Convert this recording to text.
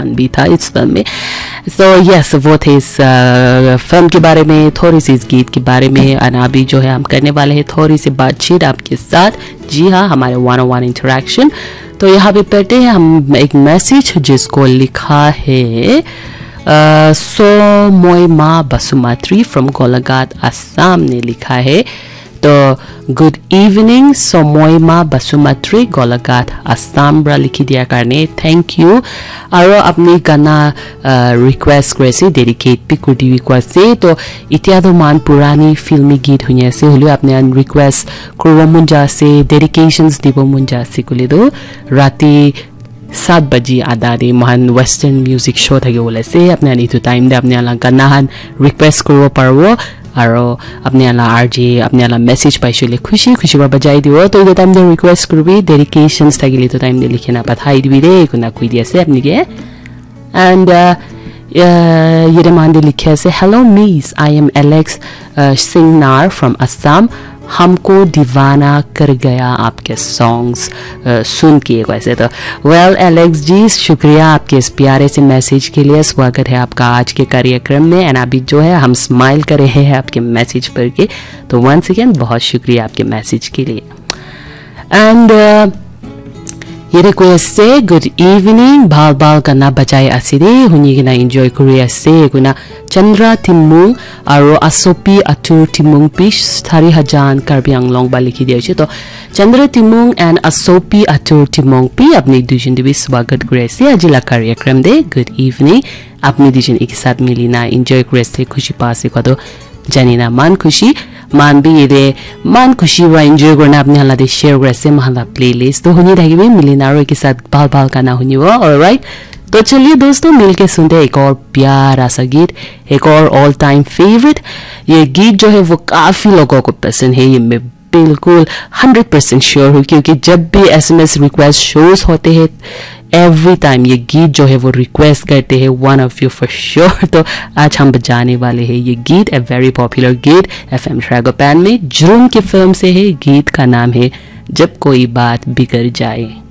खान भी था इस फिल्म में। तो यस, वो थे इस फिल्म के बारे में, थोड़ी सी इस गीत के बारे में। और अभी जो है हम करने वाले हैं थोड़ी सी बातचीत आपके साथ। जी हाँ, हमारे 101 इंटरेक्शन। तो यहाँ पे पढ़ते हैं हम एक मैसेज जिसको लिखा है सोमोयमा बसुमात्री फ्रॉम गोलाघाट असम ने लिखा है। तो गुड इवनिंग सोमोयमा बसुमात्री गोलाघाट असम ब्रा लिखी दिया करने थैंक यू। और अपनी गाना रिक्वेस्ट करे डेडिकेट भी कर दी से। तो इतना तो मान पुरानी फिल्मी गीत हुई से हलो अपने रिक्वेस्ट करव मन जासे डेडिकेशंस দিব मन जासे को तो राति 7 बजी आधा दे महान वेस्टर्न म्यूजिक शो थके ओलाइसे अपने इतो टाइम दे अपने गाना रिक्वेस्ट करव पारबो। और अपने आरजे अपने मेसेज पाइले खुशी खुशी बजाई दी। तो ये टाइम दे रिक्वेस्ट करबी डेडिकेशंस थकिले तो टाइम दे लिखना पठाई दी दे कुना कोई दी आसे अपनी के। एंड ये मान दे लिखे से hello miss I am Alex सिंगनार from Assam, हमको दीवाना कर गया आपके सॉन्ग्स सुन के वैसे। तो वेल एलेक्स जी, शुक्रिया आपके इस प्यारे से मैसेज के लिए। स्वागत है आपका आज के कार्यक्रम में। एंड अभी जो है हम स्माइल कर रहे हैं आपके मैसेज पर के। तो वंस अगेन बहुत शुक्रिया आपके मैसेज के लिए। एंड ये रिक्वेस्ट से गुड इवनिंग बाल बाल करना बचाए आसिरे हुनी के ना एंजॉय करिए से गुना चंद्रा तिमुंग और असोपी अतुर तिमुंग पिश थारी हजान कार्बी आंगलोंग बा लिखी दिया। तो चंद्रा तिमुंग एंड असोपी अतुर तिमुंग पी अपने दुजन दिवी स्वागत करे से अजिला कार्यक्रम दे गुड इवनिंग अपनी दुजन एक साथ मिलीना एंजॉय करे से खुशी पासे को तो जानिना मान खुशी मान भी ये मान खुशी व एंजॉय करना अपने हल्ला दे शेयर करे से महला प्लेलिस्ट तो हुनी रहेगी भी मिलीना और के साथ बाल बाल करना हुनी वो। ऑलराइट, तो चलिए दोस्तों मिलके सुनते एक और प्यारा सा गीत, एक और ऑल टाइम फेवरेट। ये गीत जो है वो काफी लोगों को पसंद है, ये मैं बिल्कुल 100% श्योर हूँ, क्योंकि जब भी SMS रिक्वेस्ट शोज होते हैं एवरी टाइम ये गीत जो है वो रिक्वेस्ट करते हैं one of you for sure. तो आज हम बजाने वाले हैं ये गीत, ए वेरी पॉपुलर गीत FM ट्रैगोपैन में जुर्म की फिल्म से है। गीत का नाम है जब कोई बात बिगड़ जाए।